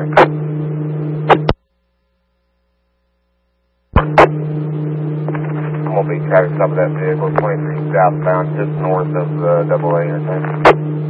entering. We'll be traffic stop of that vehicle, 23 southbound, just north of the AA interchange.